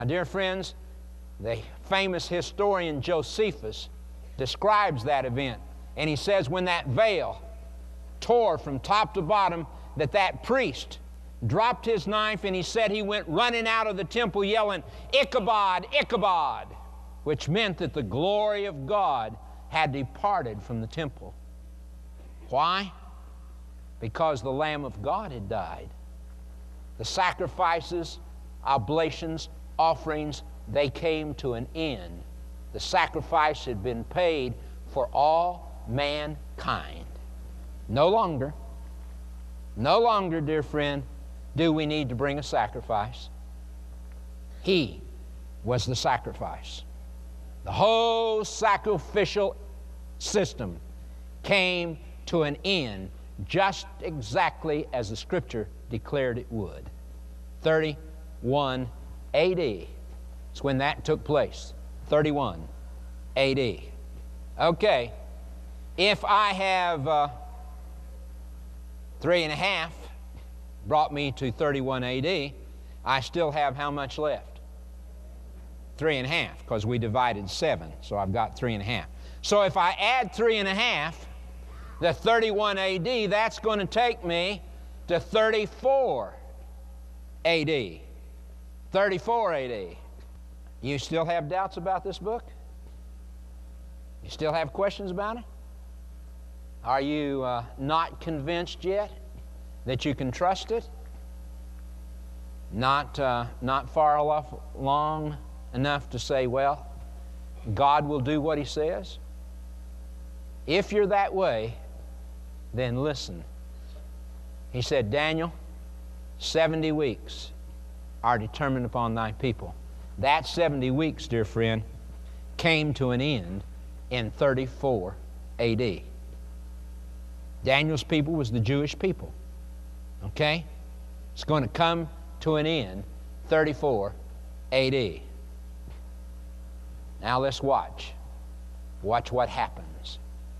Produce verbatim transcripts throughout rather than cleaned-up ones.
Now, dear friends, the famous historian Josephus describes that event, and he says when that veil tore from top to bottom, that that priest dropped his knife, and he said he went running out of the temple yelling, "Ichabod, Ichabod," which meant that the glory of God had departed from the temple. Why? Because the Lamb of God had died. The sacrifices, oblations, offerings, they came to an end. The sacrifice had been paid for all mankind. No longer, no longer, dear friend, do we need to bring a sacrifice. He was the sacrifice. The whole sacrificial system came to an end just exactly as the Scripture declared it would. thirty-one A D is when that took place. thirty-one A D. Okay, if I have uh, three and a half brought me to thirty-one A D, I still have how much left? Three and a half, because we divided seven, so I've got three and a half. So if I add three and a half, the thirty-one A D, that's going to take me to thirty-four A D. thirty-four A D. You still have doubts about this book? You still have questions about it? Are you uh, not convinced yet that you can trust it? Not, uh, not far enough, long enough to say, well, God will do what He says? If you're that way, then listen. He said, Daniel, seventy weeks are determined upon thy people. That seventy weeks, dear friend, came to an end in thirty-four A D. Daniel's people was the Jewish people. Okay? It's going to come to an end thirty-four A D. Now let's watch. Watch what happens.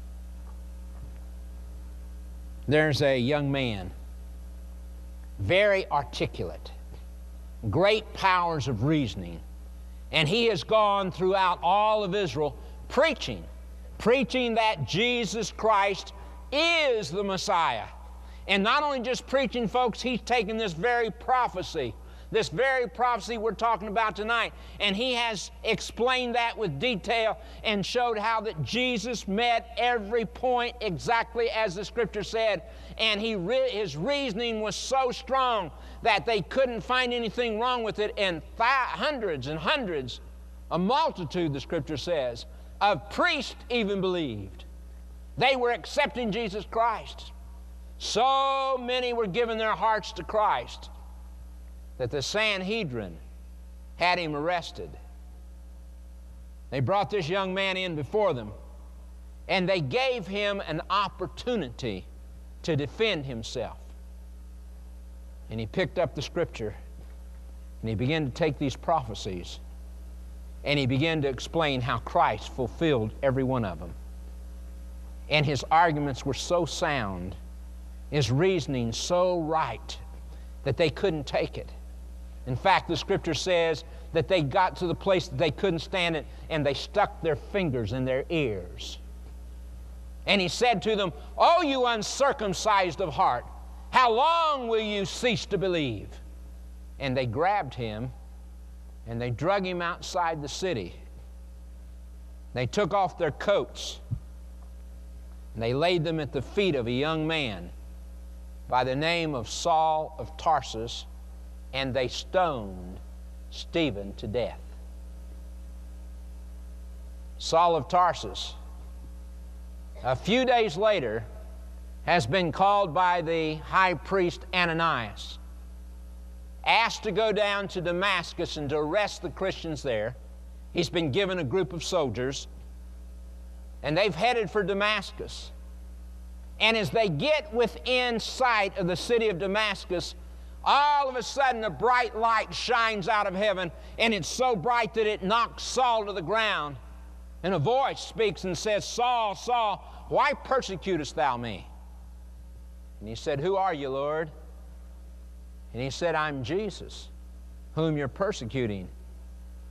There's a young man, very articulate, great powers of reasoning, and he has gone throughout all of Israel preaching, preaching that Jesus Christ is the Messiah. And not only just preaching, folks, he's taken this very prophecy, this very prophecy we're talking about tonight, and he has explained that with detail and showed how that Jesus met every point exactly as the Scripture said. And he re- his reasoning was so strong that they couldn't find anything wrong with it, and th- hundreds and hundreds, a multitude, the Scripture says, of priests even believed. They were accepting Jesus Christ. So many were giving their hearts to Christ that the Sanhedrin had him arrested. They brought this young man in before them, and they gave him an opportunity to defend himself. And he picked up the Scripture, and he began to take these prophecies, and he began to explain how Christ fulfilled every one of them. And his arguments were so sound, his reasoning so right, that they couldn't take it. In fact, the Scripture says that they got to the place that they couldn't stand it, and they stuck their fingers in their ears. And he said to them, "O you uncircumcised of heart, how long will you cease to believe?" And they grabbed him, and they drug him outside the city. They took off their coats, and they laid them at the feet of a young man by the name of Saul of Tarsus, and they stoned Stephen to death. Saul of Tarsus, a few days later, has been called by the high priest Ananias, asked to go down to Damascus and to arrest the Christians there. He's been given a group of soldiers, and they've headed for Damascus. And as they get within sight of the city of Damascus, all of a sudden a bright light shines out of heaven, and it's so bright that it knocks Saul to the ground. And a voice speaks and says, "Saul, Saul, why persecutest thou me?" And he said, "Who are you, Lord?" And he said, "I'm Jesus, whom you're persecuting."